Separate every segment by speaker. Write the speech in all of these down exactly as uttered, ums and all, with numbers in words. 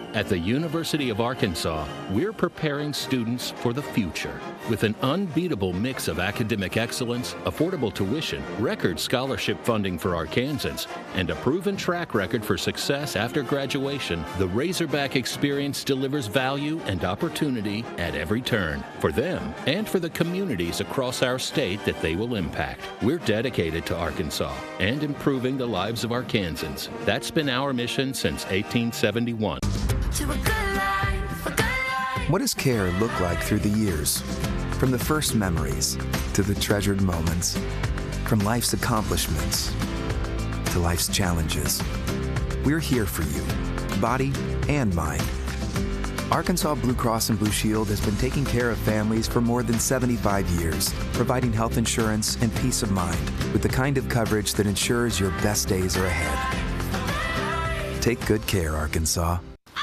Speaker 1: At the University of Arkansas, we're preparing students for the future. With an unbeatable mix of academic excellence, affordable tuition, record scholarship funding for Arkansans, and a proven track record for success after graduation, the Razorback experience delivers value and opportunity at every turn for them and for the communities across our state that they will impact. We're dedicated to Arkansas and improving the lives of Arkansans. That's been our mission since eighteen seventy-one.
Speaker 2: To a good life, a good life.
Speaker 3: What does care look like through the years? From the first memories to the treasured moments. From life's accomplishments to life's challenges. We're here for you, body and mind. Arkansas Blue Cross and Blue Shield has been taking care of families for more than seventy-five years, providing health insurance and peace of mind with the kind of coverage that ensures your best days are ahead. Take good care, Arkansas.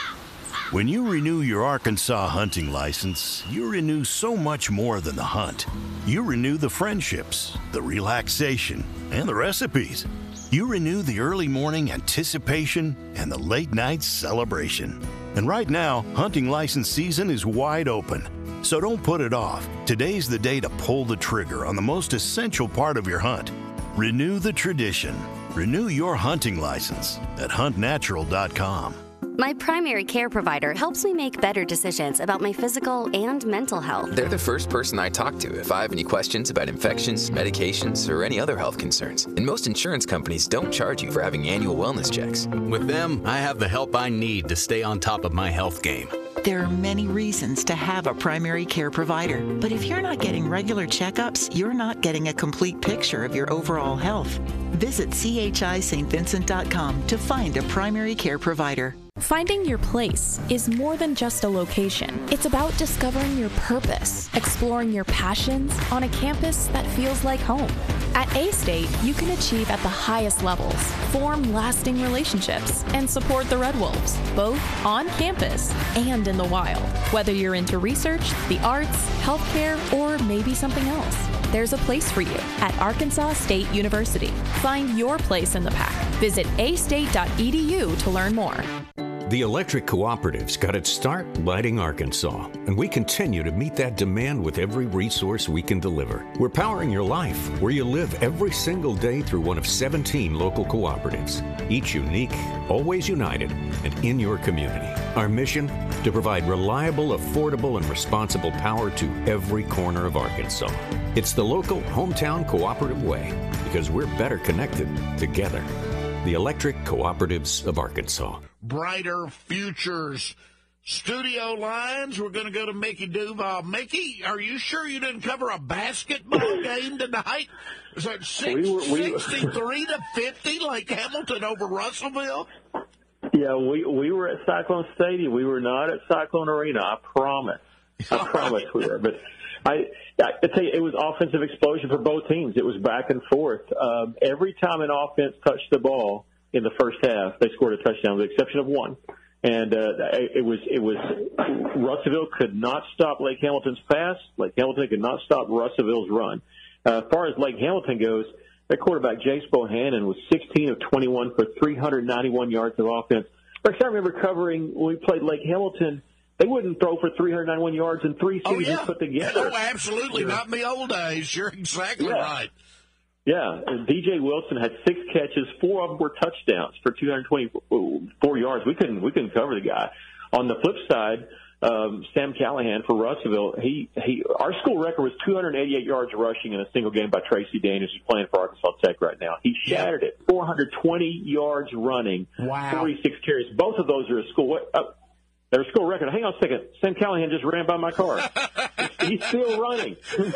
Speaker 4: When you renew your Arkansas hunting license, you renew so much more than the hunt. You renew the friendships, the relaxation, and the recipes. You renew the early morning anticipation and the late night celebration. And right now, hunting license season is wide open. So don't put it off. Today's the day to pull the trigger on the most essential part of your hunt. Renew the tradition. Renew your hunting license at hunt natural dot com.
Speaker 5: My primary care provider helps me make better decisions about my physical and mental health.
Speaker 6: They're the first person I talk to if I have any questions about infections, medications, or any other health concerns. And most insurance companies don't charge you for having annual wellness checks.
Speaker 7: With them, I have the help I need to stay on top of my health game.
Speaker 8: There are many reasons to have a primary care provider, but if you're not getting regular checkups, you're not getting a complete picture of your overall health. Visit C H I St Vincent dot com to find a primary care provider.
Speaker 9: Finding your place is more than just a location. It's about discovering your purpose, exploring your passions on a campus that feels like home. At A-State, you can achieve at the highest levels, form lasting relationships, and support the Red Wolves, both on campus and in the wild. Whether you're into research, the arts, healthcare, or maybe something else, there's a place for you at Arkansas State University. Find your place in the pack. Visit a state dot e d u to learn more.
Speaker 10: The Electric Cooperative's got its start lighting Arkansas, and we continue to meet that demand with every resource we can deliver. We're powering your life where you live every single day through one of seventeen local cooperatives, each unique, always united, and in your community. Our mission? To provide reliable, affordable, and responsible power to every corner of Arkansas. It's the local hometown cooperative way, because we're better connected together. The Electric Cooperatives of Arkansas.
Speaker 11: Brighter futures. Studio lines, we're going to go to Mickey Duval. Mickey, are you sure you didn't cover a basketball game tonight? Is that six, we were, we sixty-three to fifty, like Hamilton over Russellville?
Speaker 12: Yeah, we we were at Cyclone Stadium. We were not at Cyclone Arena. I promise. I promise we were. But I, I tell you, it was offensive explosion for both teams. It was back and forth. Um, every time an offense touched the ball in the first half, they scored a touchdown, with the exception of one. And uh, it was it was Russellville could not stop Lake Hamilton's pass. Lake Hamilton could not stop Russellville's run. Uh, as far as Lake Hamilton goes, their quarterback Jace Bohannon was sixteen of twenty-one for three hundred ninety-one yards of offense. Rex, I remember covering when we played Lake Hamilton. They wouldn't throw for three hundred ninety-one yards in three seasons
Speaker 11: oh, yeah.
Speaker 12: put together.
Speaker 11: Oh, absolutely. Yeah. Not in the old days. You're exactly
Speaker 12: yeah.
Speaker 11: right.
Speaker 12: Yeah. And D J Wilson had six catches. Four of them were touchdowns for two hundred twenty-four yards. We couldn't we couldn't cover the guy. On the flip side, um, Sam Callahan for Russellville, he, he our school record was two hundred eighty-eight yards rushing in a single game by Tracy Daniels, who's playing for Arkansas Tech right now. He shattered yeah. it. four hundred twenty yards running.
Speaker 11: Wow.
Speaker 12: forty-six carries. Both of those are a school. What, uh, Their school record. Hang on a second. Sam Callahan just ran by my car. He's still running.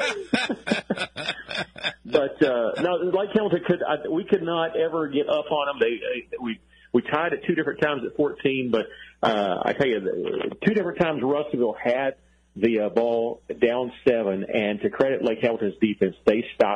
Speaker 12: But uh, no, like Hamilton could, I, we could not ever get up on them. They, they we we tied at two different times at fourteen. But uh, I tell you, the, two different times Russellville had the uh, ball down seven, and to credit Lake Hamilton's defense, they stopped